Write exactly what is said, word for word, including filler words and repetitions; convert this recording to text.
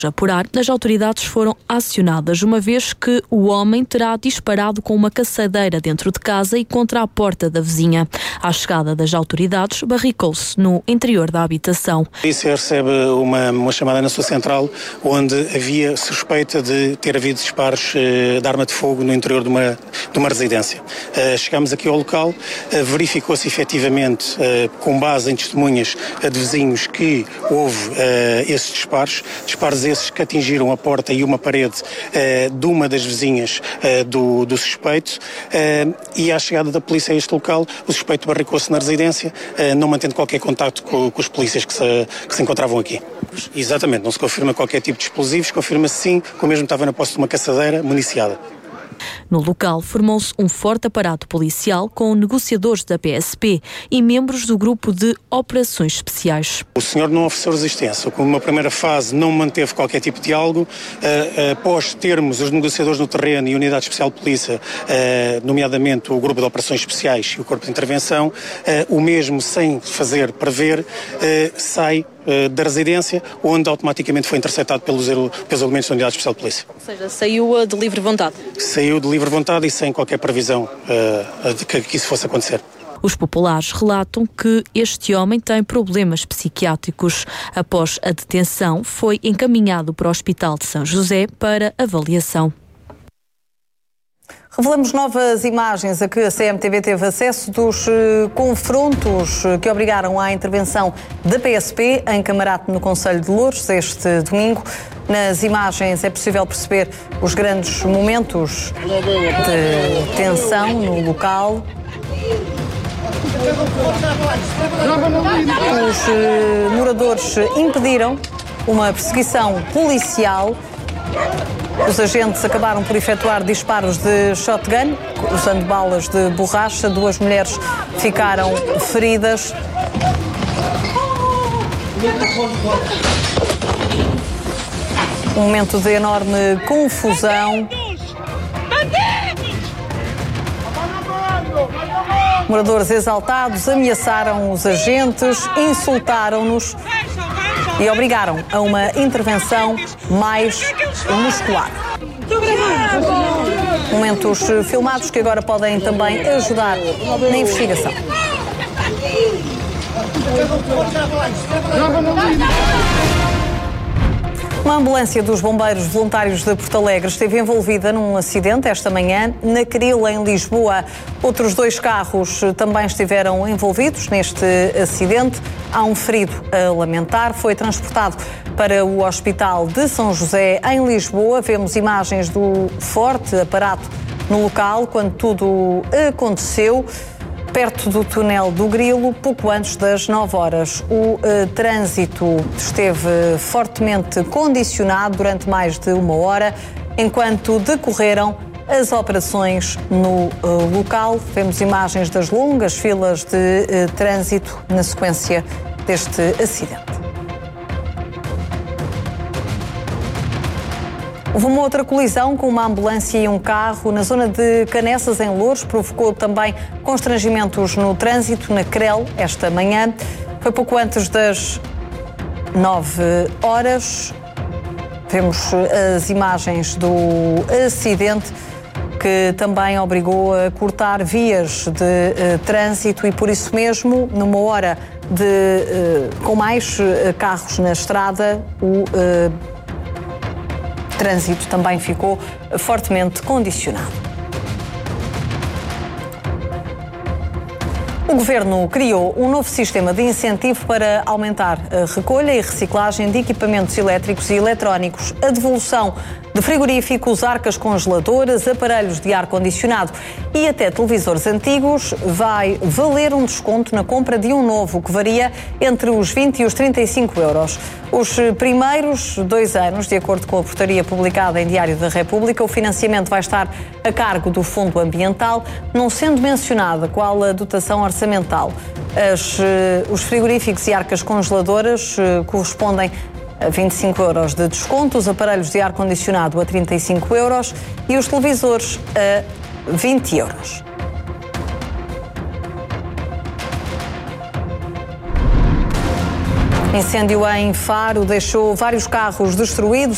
apurar, as autoridades foram acionadas, uma vez que o homem terá disparado com uma caçadeira dentro de casa e contra a porta da vizinha. À chegada das autoridades, barricou-se no interior da habitação. A polícia recebe uma, uma chamada na sua central, onde havia suspeita de ter havido disparos uh, de arma de fogo no interior de uma, de uma residência. Uh, chegámos aqui ao local, uh, verificou-se efetivamente, uh, com base em testemunhas uh, de vizinhos, que houve uh, esses disparos, disparos esses que atingiram a porta e uma parede uh, de uma das vizinhas uh, do, do suspeito, uh, e à chegada da polícia a este local, o suspeito barricou-se na residência, uh, não mantendo qualquer contacto com, com os polícias que se, que se encontravam aqui. Exatamente, não se confirma qualquer tipo de explosivos, confirma-se sim que o mesmo estava na posse de uma caçadeira municiada. No local formou-se um forte aparato policial com negociadores da P S P e membros do grupo de operações especiais. O senhor não ofereceu resistência, como uma primeira fase não manteve qualquer tipo de diálogo. Uh, após termos os negociadores no terreno e a Unidade Especial de Polícia, uh, nomeadamente o grupo de operações especiais e o corpo de intervenção, uh, o mesmo, sem fazer prever, uh, sai uh, da residência, onde automaticamente foi interceptado pelos, pelos elementos da Unidade Especial de Polícia. Ou seja, saiu de livre vontade? Saiu de livre vontade e sem qualquer previsão uh, de que, que isso fosse acontecer. Os populares relatam que este homem tem problemas psiquiátricos. Após a detenção, foi encaminhado para o Hospital de São José para avaliação. Revelamos novas imagens a que a C M T V teve acesso dos uh, confrontos que obrigaram à intervenção da P S P em Camarate, no concelho de Louros, este domingo. Nas imagens é possível perceber os grandes momentos de tensão no local. Os uh, moradores impediram uma perseguição policial. Os agentes acabaram por efetuar disparos de shotgun, usando balas de borracha. Duas mulheres ficaram feridas. Um momento de enorme confusão. Moradores exaltados ameaçaram os agentes, insultaram-nos e obrigaram a uma intervenção mais muscular. Momentos filmados que agora podem também ajudar na investigação. Uma ambulância dos bombeiros voluntários de Porto Alegre esteve envolvida num acidente esta manhã na Caril, em Lisboa. Outros dois carros também estiveram envolvidos neste acidente. Há um ferido a lamentar. Foi transportado para o Hospital de São José, em Lisboa. Vemos imagens do forte aparato no local quando tudo aconteceu, perto do túnel do Grilo, pouco antes das nove horas. O uh, trânsito esteve fortemente condicionado durante mais de uma hora, enquanto decorreram as operações no uh, local. Vemos imagens das longas filas de uh, trânsito na sequência deste acidente. Houve uma outra colisão com uma ambulância e um carro na zona de Canessas, em Louros. Provocou também constrangimentos no trânsito na Crel esta manhã. Foi pouco antes das nove horas. Vemos as imagens do acidente, que também obrigou a cortar vias de uh, trânsito e, por isso mesmo, numa hora de, uh, com mais uh, carros na estrada, o uh, O trânsito também ficou fortemente condicionado. O Governo criou um novo sistema de incentivo para aumentar a recolha e reciclagem de equipamentos elétricos e eletrónicos, a devolução de frigoríficos, arcas congeladoras, aparelhos de ar-condicionado e até televisores antigos. Vai valer um desconto na compra de um novo, que varia entre os vinte e os trinta e cinco euros. Os primeiros dois anos, de acordo com a portaria publicada em Diário da República, o financiamento vai estar a cargo do Fundo Ambiental, não sendo mencionada qual a dotação orçamental. As, os frigoríficos e arcas congeladoras correspondem a vinte e cinco euros de desconto, os aparelhos de ar-condicionado a trinta e cinco euros e os televisores a vinte euros. Incêndio em Faro deixou vários carros destruídos.